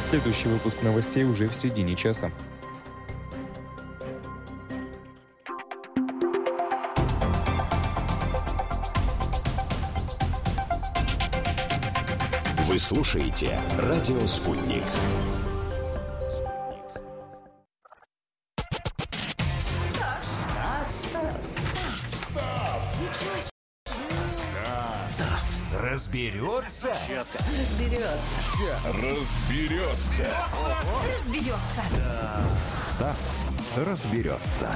Следующий выпуск новостей уже в середине часа. Вы слушаете «Радио Спутник». Разберется? Стас разберется.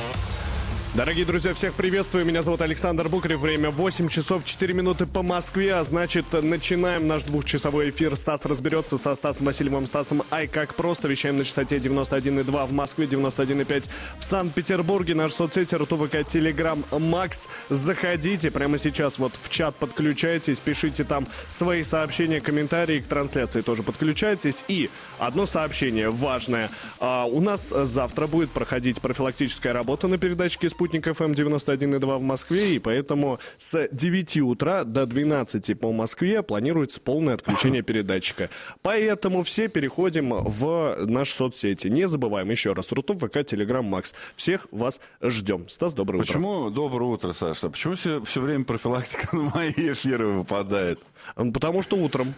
Дорогие друзья, всех приветствую. Меня зовут Александр Букарев. Время 8 часов 4 минуты по Москве. А значит, начинаем наш двухчасовой эфир. Стас разберется со Стасом Васильевым, Стасом Ай как просто. Вещаем на частоте 91,2 в Москве, 91,5 в Санкт-Петербурге. Наши соцсети РТВК, Телеграм, Макс. Заходите прямо сейчас вот в чат, подключайтесь, пишите там свои сообщения, комментарии к трансляции тоже подключайтесь. И одно сообщение важное. У нас завтра будет проходить профилактическая работа на передатчике «Спутник ФМ» 91,2 в Москве, и поэтому с 9 утра до 12 по Москве планируется полное отключение передатчика. Поэтому все переходим в наши соцсети. Не забываем еще раз: Рутуб, ВК, Телеграм, Макс. Всех вас ждем. Стас, доброе утро. Почему доброе утро, Саша? Почему все время профилактика на мои эфиры выпадает? Потому что утром.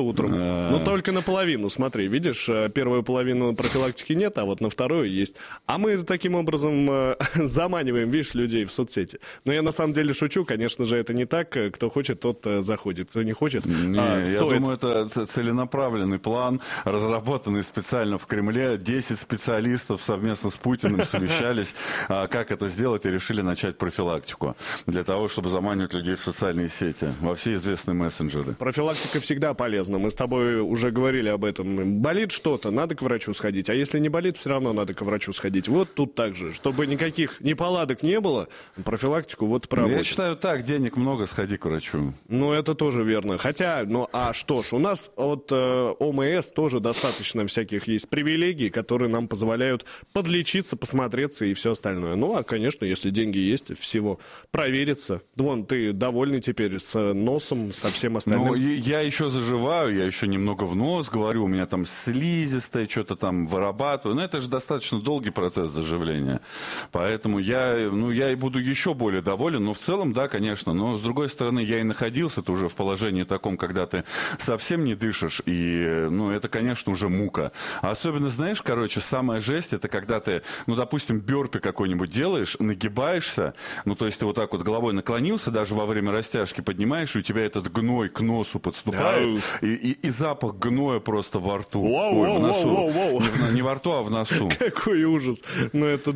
Но только наполовину, смотри, видишь, первую половину профилактики нет, а вот на вторую есть. А мы таким образом заманиваем, видишь, людей в соцсети. Но я на самом деле шучу, конечно же, это не так. Кто хочет, тот заходит, кто не хочет, я стоит. думаю, это целенаправленный план, разработанный специально в Кремле. 10 специалистов совместно с Путиным совещались, как это сделать, и решили начать профилактику. Для того, чтобы заманивать людей в социальные сети, во все известные мессенджеры. Профилактика всегда полезна. Мы с тобой уже говорили об этом. Болит что-то, надо к врачу сходить. А если не болит, все равно надо к врачу сходить. Вот тут так же. Чтобы никаких неполадок не было, профилактику вот проводят. Я считаю так, денег много, сходи к врачу. Ну, это тоже верно. Хотя, что ж, у нас от ОМС тоже достаточно всяких есть привилегий, которые нам позволяют подлечиться, посмотреться и все остальное. Ну, а, конечно, если деньги есть, всего провериться. Вон, ты довольный теперь с носом, со всем остальным. Ну, я еще заживаю, я еще немного в нос говорю, у меня там слизистая, что-то там вырабатываю. Но это же достаточно долгий процесс заживления. Поэтому я и буду еще более доволен. Но в целом, да, конечно. Но, с другой стороны, я и находился-то уже в положении таком, когда ты совсем не дышишь. И, это, конечно, уже мука. А особенно, знаешь, самая жесть, это когда ты, допустим, бёрпи какой-нибудь делаешь, нагибаешься, то есть ты вот так вот головой наклонился, даже во время растяжки поднимаешь, и у тебя этот гной к носу подступает, и запах гноя просто во рту. В носу. Не во рту, а в носу. Какой ужас. Это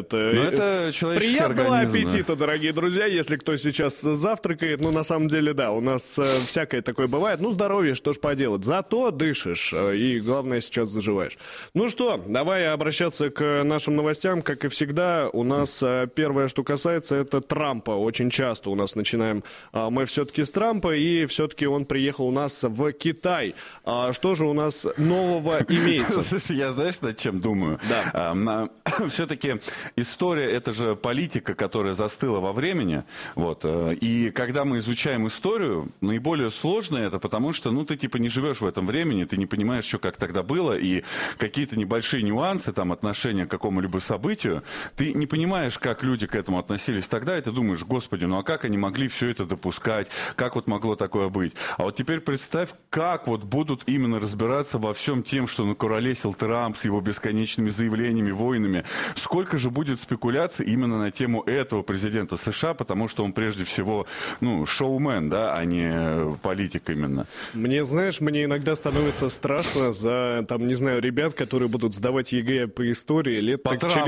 человеческий приятного организм. аппетита, дорогие друзья, если кто сейчас завтракает. На самом деле, да, у нас всякое такое бывает. Здоровье, что ж поделать. Зато дышишь, и главное, сейчас заживаешь. Ну что, давай обращаться к нашим новостям. Как и всегда, у нас первое, что касается, это Трампа. Очень часто у нас начинаем мы все-таки с Трампа, и все-таки он приехал у нас в Китай. Что же у нас нового имеется? Слушай, я знаешь, над чем думаю? Да. Все-таки история — это же политика, которая застыла во времени. И когда мы изучаем историю, наиболее сложно это, потому что, ты не живешь в этом времени, ты не понимаешь, что как тогда было, и какие-то небольшие нюансы, отношения к какому-либо событию, ты не понимаешь, как люди к этому относились тогда, и ты думаешь: господи, а как они могли все это допускать, как могло такое быть? А вот теперь представь, как будут именно разбираться во всем тем, что накуролесил Трамп с его бесконечными заявлениями, войнами. Сколько же будет спекуляций именно на тему этого президента США, потому что он прежде всего, шоумен, да, а не политик именно. Мне иногда становится страшно за, ребят, которые будут сдавать ЕГЭ по истории лет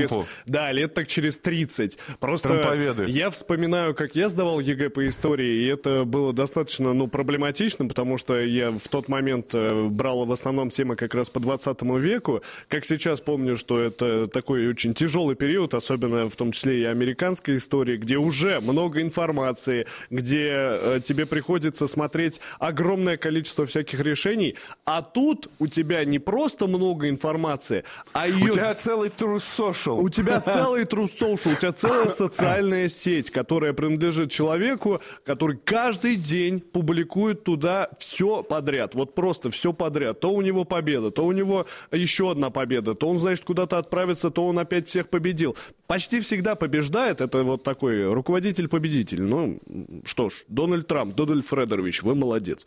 так через 30. Просто Трамповеды. Я вспоминаю, как я сдавал ЕГЭ по истории, и это было достаточно, проблематично, потому что я в тот момент брал в основном темы как раз по 20 веку. Как сейчас помню, что это такой очень тяжелый период, особенно в том числе и американской истории, где уже много информации, где тебе приходится смотреть огромное количество всяких решений, а тут у тебя не просто много информации, а ее... У тебя целый True Social. У тебя целый True Social, у тебя целая социальная сеть, которая принадлежит человеку, который каждый день публикует публикует туда все подряд, вот просто все подряд. То у него победа, то у него еще одна победа, то он, значит, куда-то отправится, то он опять всех победил. Почти всегда побеждает, это вот такой руководитель-победитель. Ну, что ж, Дональд Трамп, Дональд Фредерович, вы молодец.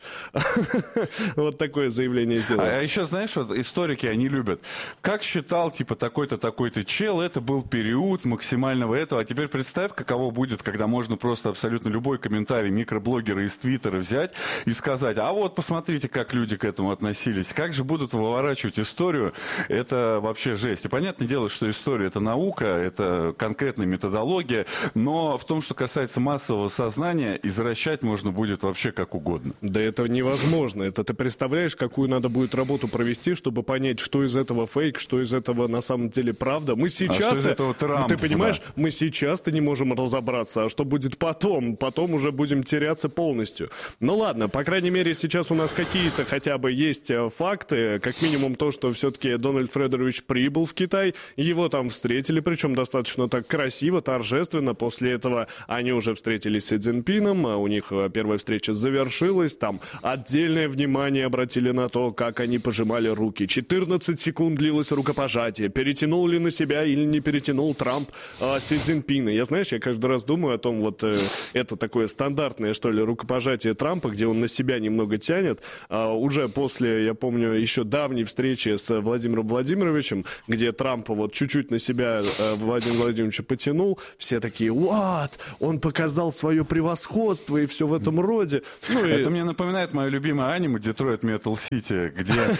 Вот такое заявление сделал. А еще, знаешь, вот историки, они любят. Как считал, типа, такой-то, такой-то чел, это был период максимального этого. А теперь представь, каково будет, когда можно просто абсолютно любой комментарий микроблогера из Твиттера взять и сказать, а вот посмотрите, как люди к этому относились. Как же будут выворачивать историю, это вообще жесть. И понятное дело, что история — это наука, это конкретная методология, но в том, что касается массового сознания, извращать можно будет вообще как угодно. Да это невозможно. Это ты представляешь, какую надо будет работу провести, чтобы понять, что из этого фейк, что из этого на самом деле правда. Мы сейчас... А что из этого Трамп? Ты понимаешь, да. Мы сейчас-то не можем разобраться, а что будет потом? Потом уже будем теряться полностью. Ну ладно, по крайней мере, сейчас у нас какие-то хотя бы есть факты, как минимум то, что все-таки Дональд Фредерович прибыл в Китай, его там встретили, причем достаточно так красиво, торжественно. После этого они уже встретились с Си Цзиньпином, у них первая встреча завершилась, там отдельное внимание обратили на то, как они пожимали руки. 14 секунд длилось рукопожатие, перетянул ли на себя или не перетянул Трамп Си Цзиньпина. Я, знаешь, я каждый раз думаю о том, вот это такое стандартное, что ли, рукопожатие Трампа, где он на себя немного тянет. Уже после, я помню, еще давней встречи с Владимиром Владимировичем, где Трамп вот чуть-чуть на себя Владимир Владимирович потянул, все такие, вот, он показал свое превосходство и все в этом роде. Ну, это мне напоминает мое любимое аниме «Детройт Метал Сити»,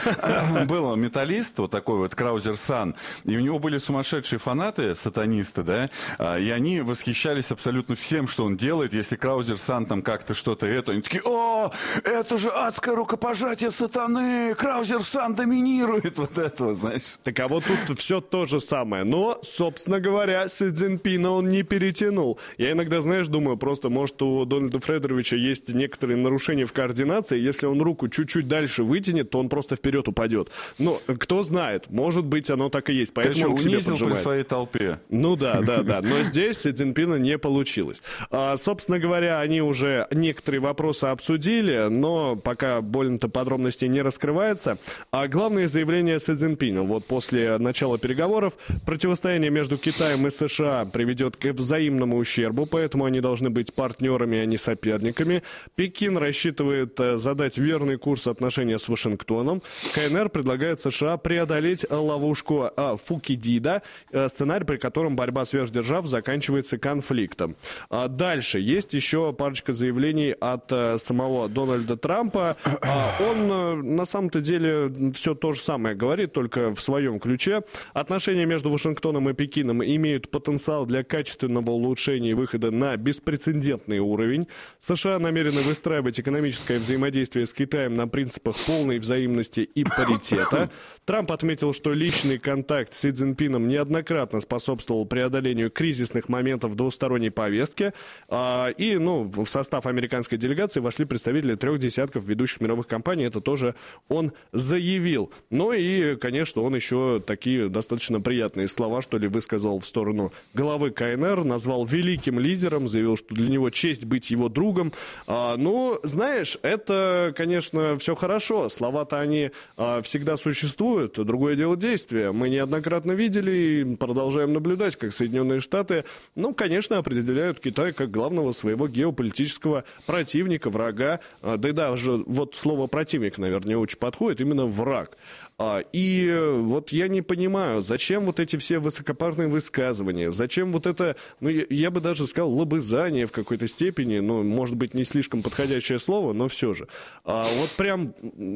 где был металлист, вот такой вот Краузер Сан, и у него были сумасшедшие фанаты, сатанисты, да, и они восхищались абсолютно всем, что он делает. Если Краузер Сан там как-то что-то они такие, о, это же адское рукопожатие сатаны, Краузер Сан доминирует, вот этого, знаешь. Так а вот тут все то же самое, но, собственно говоря, Си Цзиньпина он не перетянул. Я иногда, знаешь, думаю, просто, может, у Дональда Фредеровича есть некоторые нарушения в координации. Если он руку чуть-чуть дальше вытянет, то он просто вперед упадет. Но кто знает, может быть, оно так и есть. Поэтому он к себе унизил поджимает. при своей толпе. Ну да. Но здесь Си Цзиньпина не получилось. Собственно говоря, они уже некоторые вопросы обсудили, но пока больно-то подробностей не раскрывается. А главное заявление Си Цзиньпина. Вот после начала переговоров противостояние между Китаем и США приведет к взаимному ущербу, поэтому они должны быть партнерами, а не соперниками. Пекин рассчитывает задать верный курс отношения с Вашингтоном. КНР предлагает США преодолеть ловушку Фукидида, сценарий, при котором борьба сверхдержав заканчивается конфликтом. Дальше есть еще парочка заявлений от самого Дональда Трампа. Он на самом-то деле все то же самое говорит, только в своем ключе. Отношения между Вашингтоном и Пекином имеют потенциал для качественного улучшения и выхода на беспрецедентный уровень. США намерены выстраивать экономическое взаимодействие с Китаем на принципах полной взаимности и паритета. Трамп отметил, что личный контакт с Си Цзиньпином неоднократно способствовал преодолению кризисных моментов в двусторонней повестке. И в состав американской делегации вошли представители 3 десятков ведущих мировых компаний. Это тоже он заявил. Ну и, конечно, он еще такие достаточно приятные слова, что ли, высказал в сторону главы КНР, назвал великим лидером, заявил, что для него честь быть его другом. Знаешь, это, конечно, все хорошо. Слова-то они всегда существуют. Другое дело действия. Мы неоднократно видели и продолжаем наблюдать, как Соединенные Штаты, конечно, определяют Китай как главного своего геополитического противника, врага. Да и даже вот слово «противник», наверное, не очень подходит, именно «враг». И вот я не понимаю, зачем вот эти все высокопарные высказывания, зачем вот это, я бы даже сказал, лобызание в какой-то степени, может быть, не слишком подходящее слово, но все же. Вот прям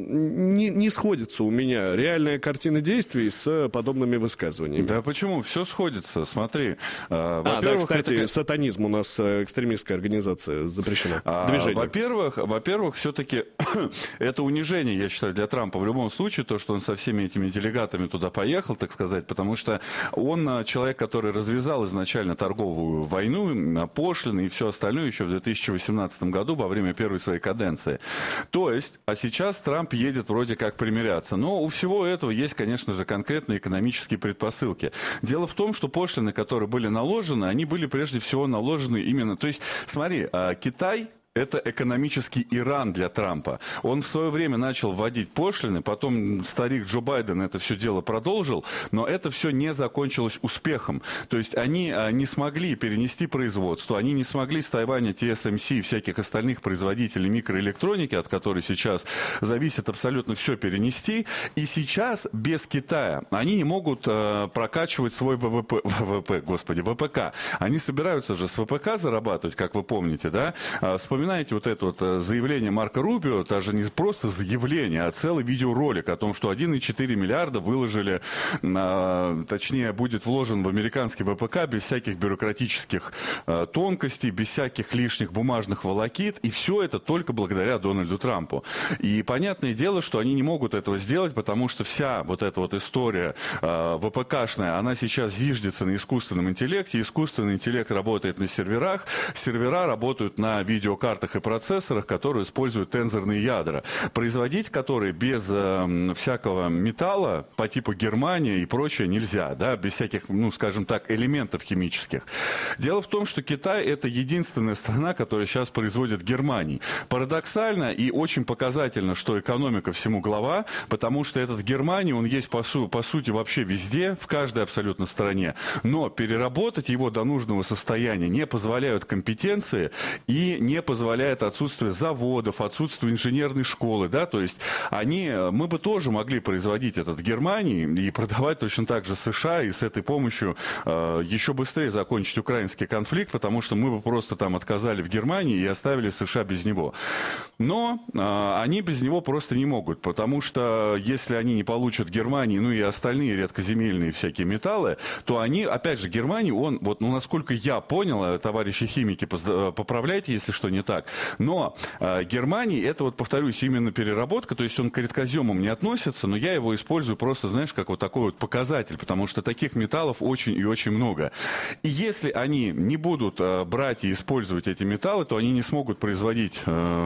не сходится у меня реальная картина действий с подобными высказываниями. Да почему? Все сходится, смотри. Да, кстати, сатанизм у нас экстремистская организация запрещена. Движение. Во-первых, все-таки это унижение, я считаю, для Трампа в любом случае, то, что он со всеми этими делегатами туда поехал, так сказать, потому что он человек, который развязал изначально торговую войну, пошлины и все остальное еще в 2018 году во время первой своей каденции. То есть, а сейчас Трамп едет вроде как примиряться. Но у всего этого есть, конечно же, конкретные экономические предпосылки. Дело в том, что пошлины, которые были наложены, они были прежде всего наложены именно... То есть, смотри, Китай... это экономический Иран для Трампа. Он в свое время начал вводить пошлины, потом старик Джо Байден это все дело продолжил, но это все не закончилось успехом. То есть они не смогли перенести производство, они не смогли с Тайваня, TSMC и всяких остальных производителей микроэлектроники, от которой сейчас зависит абсолютно все, перенести. И сейчас без Китая они не могут прокачивать свой ВПК. Они собираются же с ВПК зарабатывать, как вы помните, да? Вспоминаете вот это вот заявление Марко Рубио, даже не просто заявление, а целый видеоролик о том, что 1,4 миллиарда выложили, точнее, будет вложен в американский ВПК без всяких бюрократических тонкостей, без всяких лишних бумажных волокит, и все это только благодаря Дональду Трампу. И понятное дело, что они не могут этого сделать, потому что вся вот эта вот история ВПКшная, она сейчас зиждется на искусственном интеллекте, искусственный интеллект работает на серверах, сервера работают на видеокартах и процессорах, которые используют тензорные ядра, производить которые без всякого металла по типу Германии и прочее нельзя, да, без всяких, ну, скажем так, элементов химических. Дело в том, что Китай это единственная страна, которая сейчас производит Германии. Парадоксально и очень показательно, что экономика всему глава, потому что этот Германия, он есть по сути вообще везде, в каждой абсолютно стране, но переработать его до нужного состояния не позволяют компетенции и не позволяет отсутствие заводов, отсутствие инженерной школы, да, то есть мы бы тоже могли производить этот в Германии и продавать точно так же США, и с этой помощью еще быстрее закончить украинский конфликт, потому что мы бы просто там отказали в Германии и оставили США без него. Но они без него просто не могут, потому что если они не получат Германии, ну и остальные редкоземельные всякие металлы, то они, опять же, Германии, вот, ну, насколько я понял, товарищи химики, поправляйте, если что не так, но Германии, это вот, повторюсь, именно переработка, то есть он к редкоземам не относится, но я его использую просто, знаешь, как вот такой вот показатель, потому что таких металлов очень и очень много. И если они не будут брать и использовать эти металлы, то они не смогут производить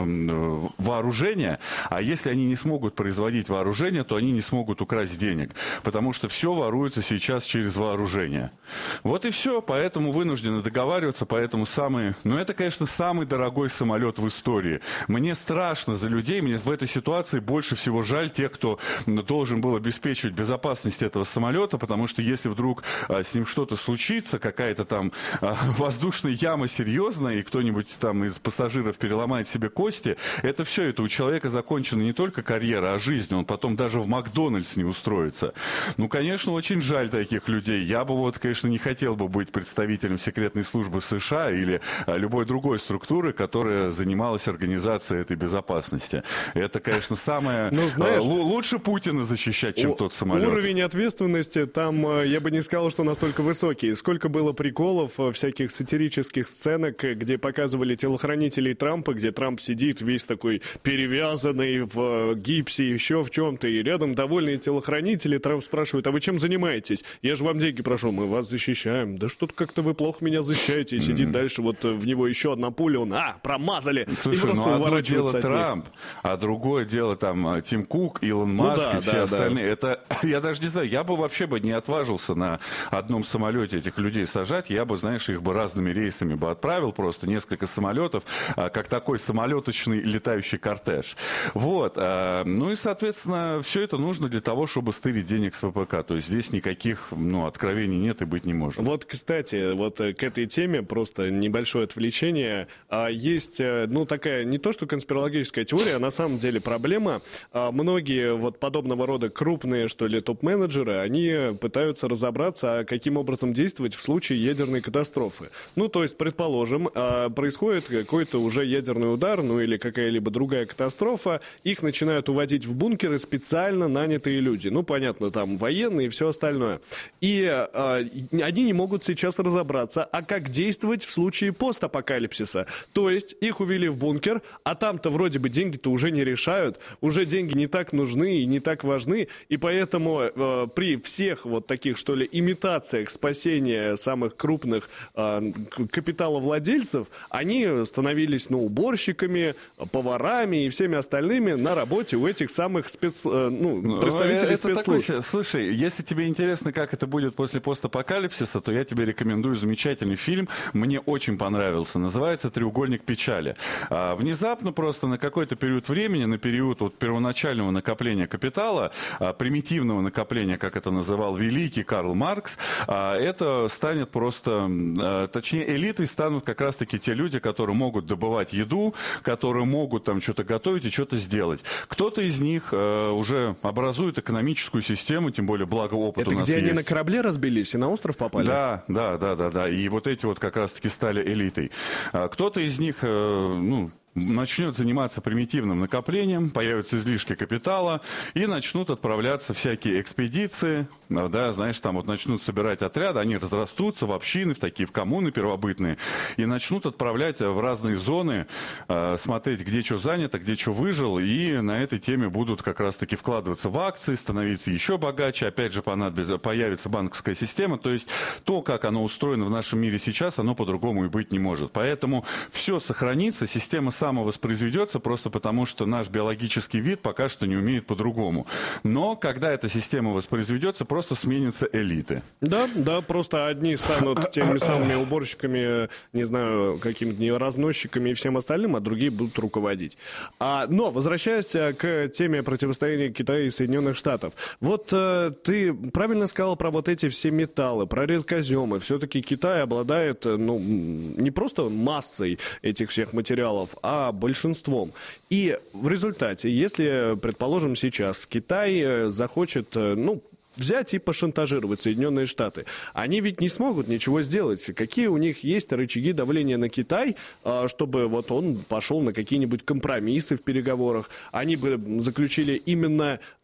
вооружение, а если они не смогут производить вооружение, то они не смогут украсть денег, потому что все воруется сейчас через вооружение. Вот и все, поэтому вынуждены договариваться, поэтому это, конечно, самый дорогой самолет в истории. Мне страшно за людей, мне в этой ситуации больше всего жаль тех, кто должен был обеспечивать безопасность этого самолета, потому что если вдруг с ним что-то случится, какая-то там воздушная яма серьезная, и кто-нибудь там из пассажиров переломает себе кости, это все, это у человека закончена не только карьера, а жизнь, он потом даже в Макдональдс не устроится. Ну, конечно, очень жаль таких людей. Я бы вот, конечно, не хотел бы быть представителем секретной службы США или любой другой структуры, которая занималась организацией этой безопасности. Это, конечно, самое... Лучше Путина защищать, чем тот самолет. Уровень ответственности там, я бы не сказал, что настолько высокий. Сколько было приколов, всяких сатирических сценок, где показывали телохранителей Трампа, где Трамп сидит весь такой перевязанный в гипсе, еще в чем-то, и рядом довольные телохранители. Трамп спрашивает: а вы чем занимаетесь? Я же вам деньги прошу. Мы вас защищаем. Да что-то как-то вы плохо меня защищаете. И сидит дальше, вот в него еще одна пуля, он, промазали. Слушай, ну одно дело Трамп, а другое дело там Тим Кук, Илон Маск и все остальные. Это, я даже не знаю, я бы вообще не отважился на одном самолете этих людей сажать, я бы, знаешь, их бы разными рейсами бы отправил, просто несколько самолетов, как такой самолеточный летающий кортеж. Вот. Ну и, соответственно, все это нужно для того, чтобы стырить денег с ВПК. То есть здесь никаких, откровений нет и быть не может. Вот, кстати, вот к этой теме просто небольшое отвлечение. Есть, такая не то что конспирологическая теория, а на самом деле проблема. Многие вот подобного рода крупные, что ли, топ-менеджеры, они пытаются разобраться, каким образом действовать в случае ядерной катастрофы. То есть, предположим, происходит какой-то уже ядерный удар, или какая-либо другая катастрофа, их начинают уводить в бункеры специально нанятые люди. Понятно, там военные и все остальное. И они не могут сейчас разобраться, как действовать в случае постапокалипсиса. То есть, их увели в бункер, а там-то вроде бы деньги-то уже не решают, уже деньги не так нужны и не так важны, и поэтому при всех вот таких, что ли, имитациях спасения самых крупных капиталовладельцев, они становились, уборщиками, поварами и всеми остальными на работе у этих самых представителей спецслужб. Слушай, если тебе интересно, как это будет после постапокалипсиса, то я тебе рекомендую замечательный фильм, мне очень понравился, называется «Треугольник печали». встречали. Внезапно просто на какой-то период времени, на период вот первоначального накопления капитала, примитивного накопления, как это называл великий Карл Маркс, это станет просто, точнее, элитой станут как раз-таки те люди, которые могут добывать еду, которые могут там что-то готовить и что-то сделать. Кто-то из них уже образует экономическую систему, тем более благо опыт это у нас есть. Это где они на корабле разбились и на остров попали? Да. И вот эти вот как раз-таки стали элитой. Кто-то из них, начнет заниматься примитивным накоплением, появятся излишки капитала, и начнут отправляться всякие экспедиции, да, знаешь, там вот начнут собирать отряды, они разрастутся в общины, в коммуны первобытные, и начнут отправлять в разные зоны, смотреть, где что занято, где что выжил, и на этой теме будут как раз-таки вкладываться в акции, становиться еще богаче, опять же появится банковская система, то есть то, как оно устроено в нашем мире сейчас, оно по-другому и быть не может. Поэтому все сохранится, система самовоспроизведется просто потому, что наш биологический вид пока что не умеет по-другому. Но когда эта система воспроизведется, просто сменятся элиты. Да, просто одни станут теми самыми уборщиками, не знаю, какими-то разносчиками и всем остальным, а другие будут руководить. Но, возвращаясь к теме противостояния Китая и Соединенных Штатов. Вот ты правильно сказал про вот эти все металлы, про редкоземы. Все-таки Китай обладает, не просто массой этих всех материалов, а большинством. И в результате, если, предположим, сейчас Китай захочет, взять и пошантажировать Соединенные Штаты. Они ведь не смогут ничего сделать. Какие у них есть рычаги давления на Китай, чтобы вот он пошел на какие-нибудь компромиссы в переговорах? Они бы заключили именно